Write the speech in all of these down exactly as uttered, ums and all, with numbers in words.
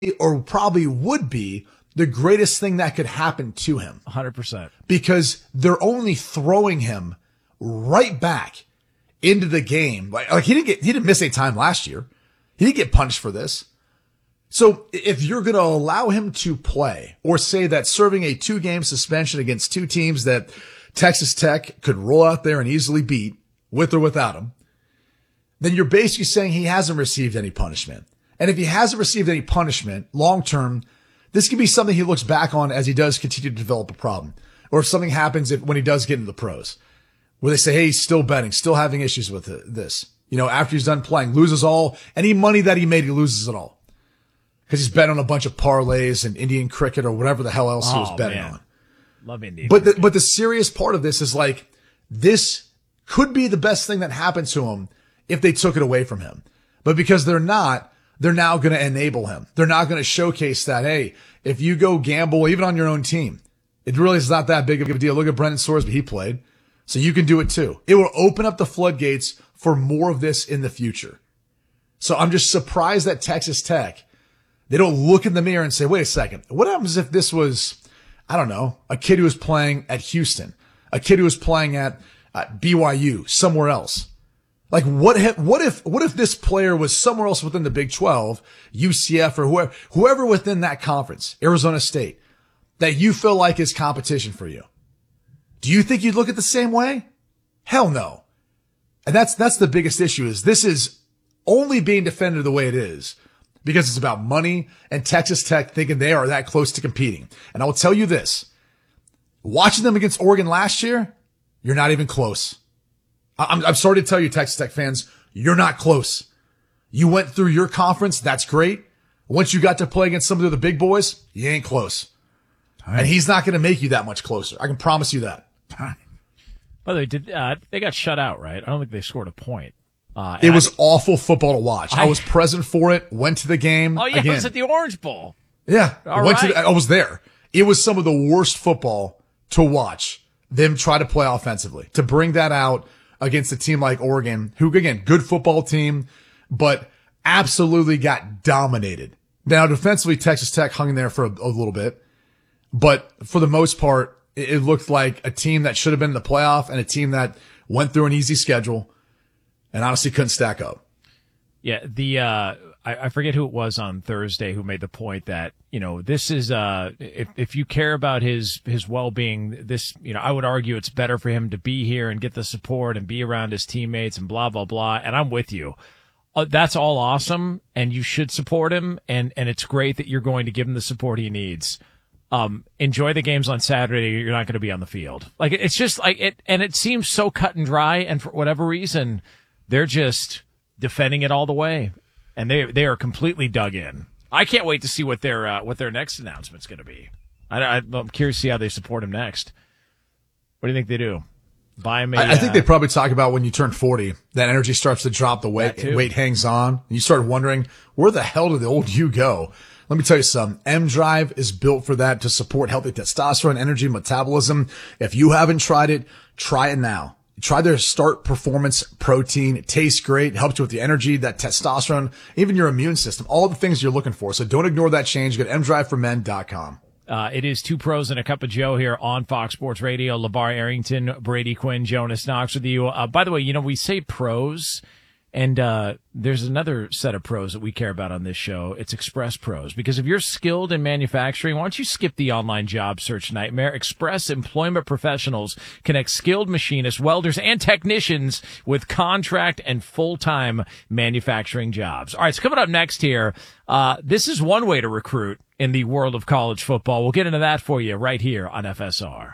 or probably would be the greatest thing that could happen to him. one hundred percent. Because they're only throwing him right back into the game. Like, like he didn't get, he didn't miss any time last year. He didn't get punished for this. So if you're going to allow him to play, or say that serving a two game suspension against two teams that Texas Tech could roll out there and easily beat with or without him, then you're basically saying he hasn't received any punishment. And if he hasn't received any punishment long term, this could be something he looks back on as he does continue to develop a problem. Or if something happens if, when he does get into the pros, where they say, hey, he's still betting, still having issues with this. You know, after he's done playing, loses all, any money that he made, he loses it all. Because he's betting on a bunch of parlays and Indian cricket or whatever the hell else oh, he was betting man. on. Love Indian but cricket. The, but the serious part of this is like, this could be the best thing that happened to him if they took it away from him. But because they're not, they're now going to enable him. They're not going to showcase that, hey, if you go gamble even on your own team, it really is not that big of a deal. Look at Brendan Sorsby. He played. So you can do it too. It will open up the floodgates for more of this in the future. So I'm just surprised that Texas Tech, they don't look in the mirror and say, wait a second, what happens if this was, I don't know, a kid who was playing at Houston, a kid who was playing at uh, B Y U, somewhere else? Like what if, what if, what if this player was somewhere else within the Big twelve, U C F or whoever, whoever within that conference, Arizona State, that you feel like is competition for you? Do you think you'd look at the same way? Hell no. And that's, that's the biggest issue is this is only being defended the way it is because it's about money and Texas Tech thinking they are that close to competing. And I will tell you this, watching them against Oregon last year, you're not even close. I'm, I'm sorry to tell you, Texas Tech fans, you're not close. You went through your conference. That's great. Once you got to play against some of the big boys, you ain't close. Right. And he's not going to make you that much closer. I can promise you that. By the way, did, uh, they got shut out, right? I don't think they scored a point. Uh, it was I, awful football to watch. I, I was present for it, went to the game. Oh, yeah, again. it was at the Orange Bowl. Yeah. All went right. to the, I was there. It was some of the worst football to watch them try to play offensively. To bring that out against a team like Oregon, who, again, good football team, but absolutely got dominated. Now, defensively, Texas Tech hung in there for a, a little bit, but for the most part, it, it looked like a team that should have been in the playoff and a team that went through an easy schedule and honestly couldn't stack up. Yeah, the uh, I, I forget who it was on Thursday who made the point that, you know, this is uh, if if you care about his his well being, this, you know, I would argue it's better for him to be here and get the support and be around his teammates and blah blah blah. And I'm with you. Uh, that's all awesome, and you should support him. And and it's great that you're going to give him the support he needs. Um, enjoy the games on Saturday. You're not going to be on the field. Like, it's just like it, and it seems so cut and dry. And for whatever reason, they're just defending it all the way, and they they are completely dug in. I can't wait to see what their uh, what their next announcement's going to be. I, I, I'm curious to see how they support him next. What do you think they do? Buy him a, I, I think uh, they probably talk about when you turn forty, that energy starts to drop, the weight weight hangs on, and you start wondering, where the hell did the old you go? Let me tell you something. M-Drive is built for that, to support healthy testosterone, energy, metabolism. If you haven't tried it, try it now. Try their Start Performance Protein. It tastes great. It helps you with the energy, that testosterone, even your immune system, all the things you're looking for. So don't ignore that change. Go to m drive for men dot com. Uh, it is Two Pros and a Cup of Joe here on Fox Sports Radio. LeVar Arrington, Brady Quinn, Jonas Knox with you. Uh, by the way, you know, we say pros, and uh, there's another set of pros that we care about on this show. It's Express Pros. Because if you're skilled in manufacturing, why don't you skip the online job search nightmare? Express Employment Professionals connect skilled machinists, welders, and technicians with contract and full-time manufacturing jobs. All right, so coming up next here, uh, this is one way to recruit in the world of college football. We'll get into that for you right here on F S R.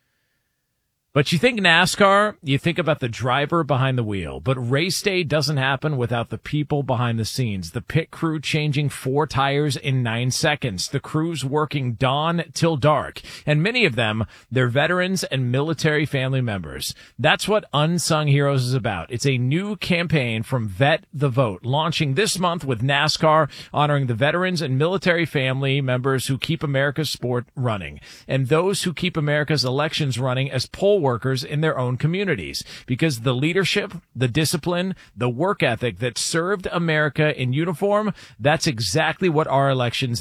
But you think NASCAR, you think about the driver behind the wheel. But race day doesn't happen without the people behind the scenes. The pit crew changing four tires in nine seconds. The crews working dawn till dark. And many of them, they're veterans and military family members. That's what Unsung Heroes is about. It's a new campaign from Vet the Vote, launching this month with NASCAR, honoring the veterans and military family members who keep America's sport running, and those who keep America's elections running as poll poll workers in their own communities, because the leadership, the discipline, the work ethic that served America in uniform, that's exactly what our elections